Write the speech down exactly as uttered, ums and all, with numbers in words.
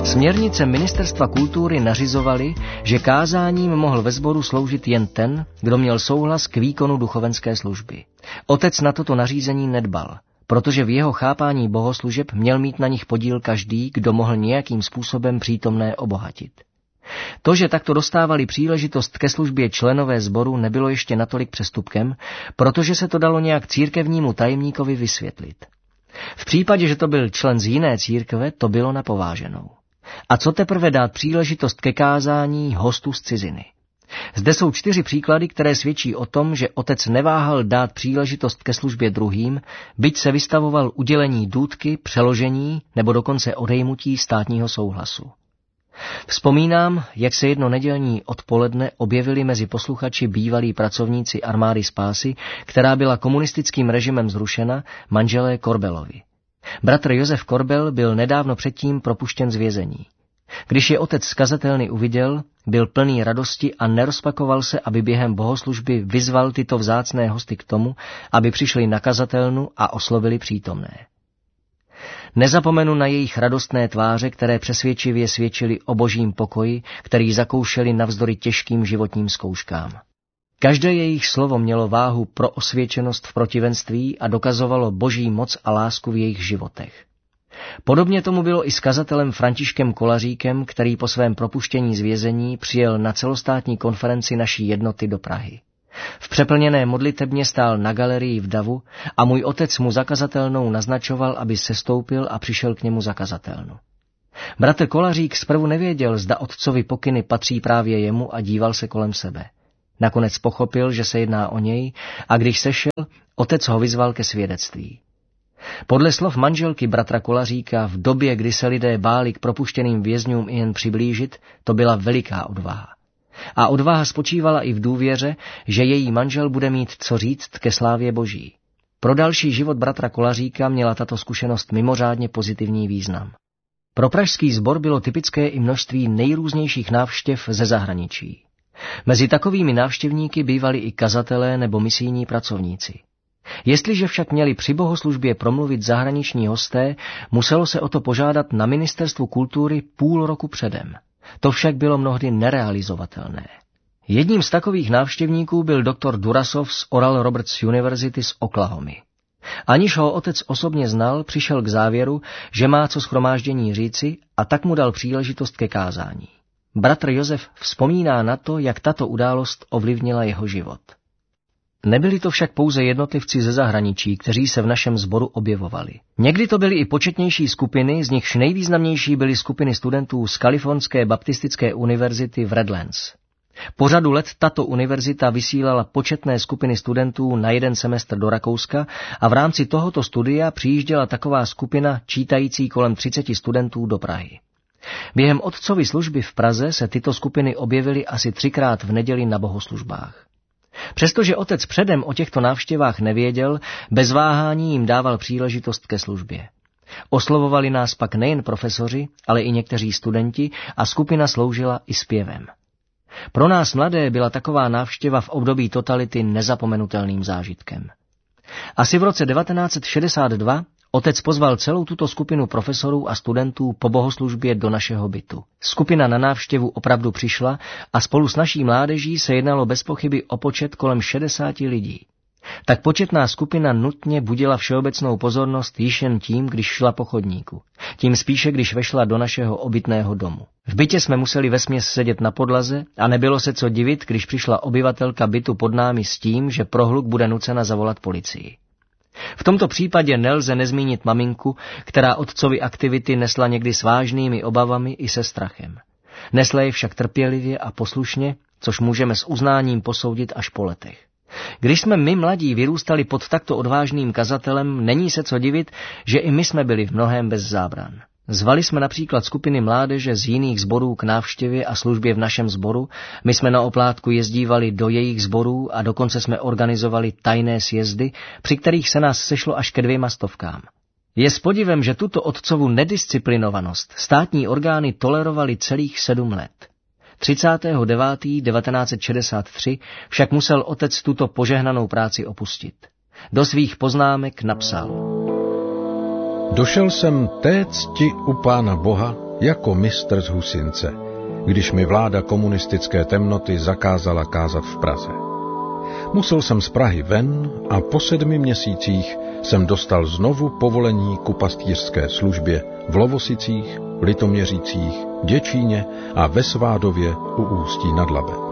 Směrnice Ministerstva kultury nařizovaly, že kázáním mohl ve sboru sloužit jen ten, kdo měl souhlas k výkonu duchovenské služby. Otec na toto nařízení nedbal, protože v jeho chápání bohoslužeb měl mít na nich podíl každý, kdo mohl nějakým způsobem přítomné obohatit. To, že takto dostávali příležitost ke službě členové sboru, nebylo ještě natolik přestupkem, protože se to dalo nějak církevnímu tajemníkovi vysvětlit. V případě, že to byl člen z jiné církve, to bylo na pováženou. A co teprve dát příležitost ke kázání hostu z ciziny? Zde jsou čtyři příklady, které svědčí o tom, že otec neváhal dát příležitost ke službě druhým, byť se vystavoval udělení důtky, přeložení nebo dokonce odejmutí státního souhlasu. Vzpomínám, jak se jedno nedělní odpoledne objevili mezi posluchači bývalí pracovníci armády spásy, která byla komunistickým režimem zrušena, manželé Korbelovi. Bratr Josef Korbel byl nedávno předtím propuštěn z vězení. Když je otec z kazatelny uviděl, byl plný radosti a nerozpakoval se, aby během bohoslužby vyzval tyto vzácné hosty k tomu, aby přišli na kazatelnu a oslovili přítomné. Nezapomenu na jejich radostné tváře, které přesvědčivě svědčily o božím pokoji, který zakoušeli navzdory těžkým životním zkouškám. Každé jejich slovo mělo váhu pro osvědčenost v protivenství a dokazovalo boží moc a lásku v jejich životech. Podobně tomu bylo i s kazatelem Františkem Kolaříkem, který po svém propuštění z vězení přijel na celostátní konferenci naší jednoty do Prahy. V přeplněné modlitebně stál na galerii v davu a můj otec mu za kazatelnou naznačoval, aby sestoupil a přišel k němu za kazatelnu. Bratr Kolařík zprvu nevěděl, zda otcovi pokyny patří právě jemu a díval se kolem sebe. Nakonec pochopil, že se jedná o něj a když sešel, otec ho vyzval ke svědectví. Podle slov manželky bratra Kolaříka v době, kdy se lidé báli k propuštěným vězňům i jen přiblížit, to byla veliká odvaha. A odvaha spočívala i v důvěře, že její manžel bude mít co říct ke slávě boží. Pro další život bratra Kolaříka měla tato zkušenost mimořádně pozitivní význam. Pro pražský sbor bylo typické i množství nejrůznějších návštěv ze zahraničí. Mezi takovými návštěvníky bývali i kazatelé nebo misijní pracovníci. Jestliže však měli při bohoslužbě promluvit zahraniční hosté, muselo se o to požádat na Ministerstvu kultury půl roku předem. To však bylo mnohdy nerealizovatelné. Jedním z takových návštěvníků byl doktor Durasov z Oral Roberts University z Oklahomy. Aniž ho otec osobně znal, přišel k závěru, že má co shromáždění říci a tak mu dal příležitost ke kázání. Bratr Josef vzpomíná na to, jak tato událost ovlivnila jeho život. Nebyli to však pouze jednotlivci ze zahraničí, kteří se v našem sboru objevovali. Někdy to byly i početnější skupiny, z nichž nejvýznamnější byly skupiny studentů z Kalifornské baptistické univerzity v Redlands. Po řadu let tato univerzita vysílala početné skupiny studentů na jeden semestr do Rakouska a v rámci tohoto studia přijížděla taková skupina čítající kolem třiceti studentů do Prahy. Během otcovy služby v Praze se tyto skupiny objevily asi třikrát v neděli na bohoslužbách. Přestože otec předem o těchto návštěvách nevěděl, bez váhání jim dával příležitost ke službě. Oslovovali nás pak nejen profesoři, ale i někteří studenti a skupina sloužila i zpěvem. Pro nás mladé byla taková návštěva v období totality nezapomenutelným zážitkem. Asi v roce devatenáct set šedesát dva otec pozval celou tuto skupinu profesorů a studentů po bohoslužbě do našeho bytu. Skupina na návštěvu opravdu přišla a spolu s naší mládeží se jednalo bez pochyby o počet kolem šedesáti lidí. Tak početná skupina nutně budila všeobecnou pozornost již jen tím, když šla po chodníku. Tím spíše, když vešla do našeho obytného domu. V bytě jsme museli vesměs sedět na podlaze a nebylo se co divit, když přišla obyvatelka bytu pod námi s tím, že pro hluk bude nucena zavolat policii. V tomto případě nelze nezmínit maminku, která otcovi aktivity nesla někdy s vážnými obavami i se strachem. Nesla je však trpělivě a poslušně, což můžeme s uznáním posoudit až po letech. Když jsme my mladí vyrůstali pod takto odvážným kazatelem, není se co divit, že i my jsme byli v mnohém bez zábran. Zvali jsme například skupiny mládeže z jiných sborů k návštěvě a službě v našem sboru, my jsme na oplátku jezdívali do jejich sborů a dokonce jsme organizovali tajné sjezdy, při kterých se nás sešlo až ke dvěma stovkám. Je s podivem, že tuto otcovu nedisciplinovanost státní orgány tolerovaly celých sedm let. třicátého devátého devatenáct set šedesát tři však musel otec tuto požehnanou práci opustit. Do svých poznámek napsal: Došel jsem té cti u Pána Boha, jako mistr z Husince, když mi vláda komunistické temnoty zakázala kázat v Praze. Musel jsem z Prahy ven a po sedmi měsících jsem dostal znovu povolení ku pastýřské službě v Lovosicích, Litoměřicích, Děčíně a ve Svádově u Ústí nad Labem.